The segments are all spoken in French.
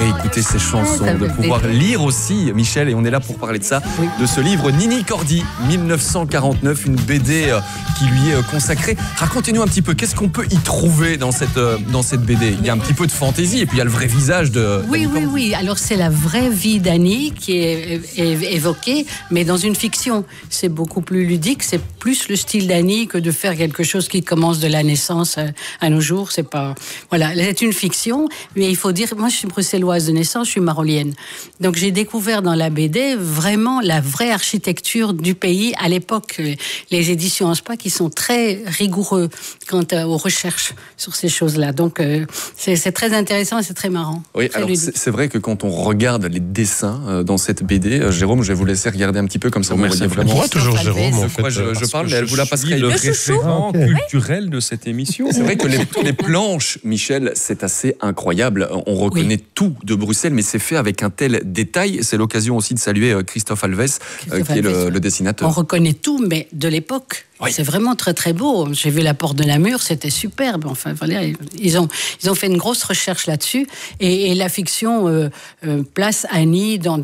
réécouter ses chansons, de pouvoir lire aussi, Michel, et on est là pour parler de ça, de ce livre Nini Cordy, 1949, une BD qui lui est consacrée. Racontez-nous un petit peu, qu'est-ce qu'on peut y trouver dans cette BD? Il y a un petit peu de fantaisie et puis il y a le vrai visage de... Oui. Alors c'est la vraie vie d'Annie qui est évoquée, mais dans une fiction. C'est beaucoup plus ludique, c'est plus le style d'Annie que de faire quelque chose qui commence de la naissance à nos jours. C'est pas... Voilà, c'est une fiction, mais il faut dire, moi je suis bruxelloise de naissance, je suis marolienne. Donc j'ai découvert dans la BD vraiment la vraie architecture du pays à l'époque. Les éditions Anspa qui sont très rigoureux quant aux recherches sur ces choses-là. Donc c'est très intéressant et c'est très marrant. Oui, alors c'est vrai que quand on regarde les dessins dans cette BD, Jérôme, je vais vous laisser regarder un petit peu comme ça. Vous voyez vraiment. Moi, toujours Jérôme. En fait, je parle, mais elle vous la passerait. Le référent culturel de cette émission. C'est vrai que les planches, Michel, c'est assez incroyable. On reconnaît tout de Bruxelles, mais c'est fait avec un tel détail. C'est l'occasion aussi de saluer Christophe Alves, qui est le dessinateur. On reconnaît tout, mais de l'époque. Oui. C'est vraiment très très beau. J'ai vu la porte de Namur, c'était superbe. Enfin, voilà, ils ont fait une grosse recherche là-dessus. Et la fiction place Annie dans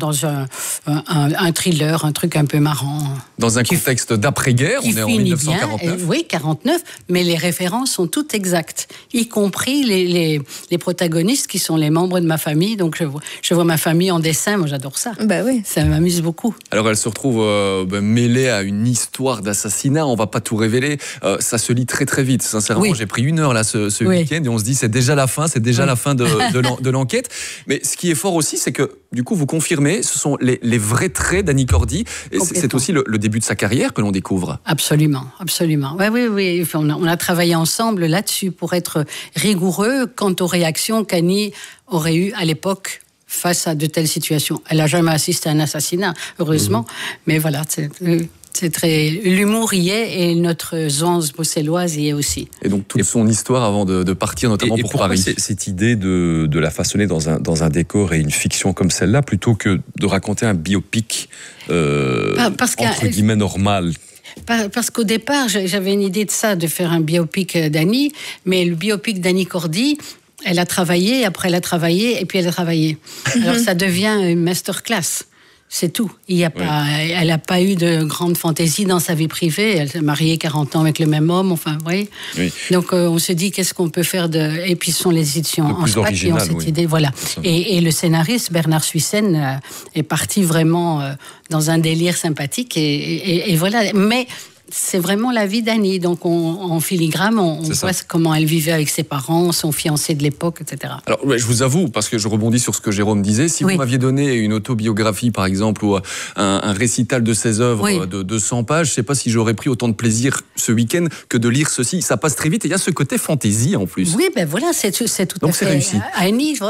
un thriller, un truc un peu marrant. Dans un contexte d'après-guerre, on est en 1949. Oui, 49, mais les références sont toutes exactes, y compris les protagonistes qui sont les membres de ma famille. Donc je vois ma famille en dessin, moi j'adore ça. Bah oui. Ça m'amuse beaucoup. Alors elle se retrouve mêlée à une histoire d'assassinat. On va pas tout révéler, ça se lit très très vite. Sincèrement, j'ai pris 1 heure là ce week-end et on se dit c'est déjà la fin, la fin de l'enquête. Mais ce qui est fort aussi, c'est que du coup vous confirmez, ce sont les vrais traits d'Annie Cordy. Et c'est aussi le début de sa carrière que l'on découvre. Absolument. Oui. On a travaillé ensemble là-dessus pour être rigoureux quant aux réactions qu'Annie aurait eues à l'époque face à de telles situations. Elle n'a jamais assisté à un assassinat, heureusement. Mais voilà, c'est très... L'humour y est et notre zone bruxelloise y est aussi. Et donc toute son histoire avant de partir, notamment pour Paris. Cette idée de la façonner dans un décor et une fiction comme celle-là, plutôt que de raconter un biopic entre guillemets normal? Parce qu'au départ, j'avais une idée de ça, de faire un biopic d'Annie, mais le biopic d'Annie Cordy, elle a travaillé, après elle a travaillé, et puis elle a travaillé. Alors ça devient une masterclass. C'est tout. Elle n'a pas eu de grande fantaisie dans sa vie privée. Elle s'est mariée 40 ans avec le même homme. Enfin, vous voyez. Oui. Donc, on se dit qu'est-ce qu'on peut faire et puis, ce sont les éditions Anspa qui ont cette idée. Voilà. Et le scénariste, Bernard Suissen, est parti vraiment dans un délire sympathique. Et voilà. Mais c'est vraiment la vie d'Annie. Donc, en filigrane, on voit comment elle vivait avec ses parents, son fiancé de l'époque, etc. Alors, je vous avoue, parce que je rebondis sur ce que Jérôme disait, si vous m'aviez donné une autobiographie, par exemple, ou un récital de ses œuvres de 100 pages, je ne sais pas si j'aurais pris autant de plaisir ce week-end que de lire ceci. Ça passe très vite et il y a ce côté fantaisie en plus. Oui, ben voilà, c'est tout à fait. Donc, c'est réussi. Annie,